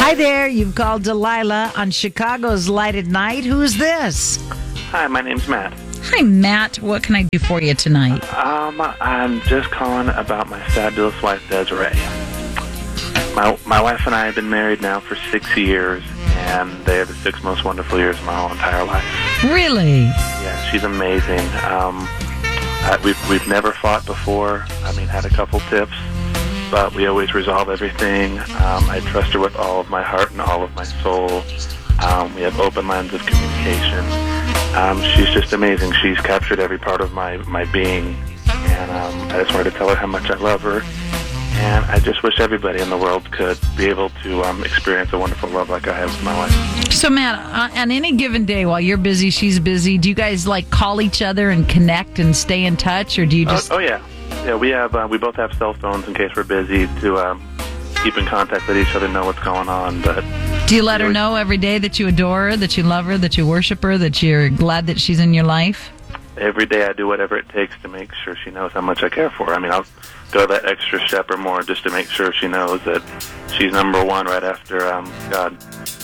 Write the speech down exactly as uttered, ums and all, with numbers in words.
Hi there, you've called Delilah on Chicago's Light at Night. Who's this? Hi, my name's Matt. Hi, Matt. What can I do for you tonight? Um, I'm just calling about my fabulous wife, Desiree. My my wife and I have been married now for six years, and they are the six most wonderful years of my whole entire life. Really? Yeah, she's amazing. Um, uh, we've we've never fought before. I mean, had a couple tiffs, but we always resolve everything. Um, I trust her with all of my heart and all of my soul. Um, we have open lines of communication. Um, she's just amazing. She's captured every part of my, my being, and um, I just wanted to tell her how much I love her, and I just wish everybody in the world could be able to um, experience a wonderful love like I have with my wife. So, Matt, uh, on any given day, while you're busy, she's busy, do you guys, like, call each other and connect and stay in touch, or do you just... Oh, oh yeah. Yeah, we have. Uh, we both have cell phones in case we're busy to um, keep in contact with each other, know what's going on, but... Do you let her know every day that you adore her, that you love her, that you worship her, that you're glad that she's in your life? Every day I do whatever it takes to make sure she knows how much I care for her. I mean, I'll go that extra step or more just to make sure she knows that she's number one right after um, God.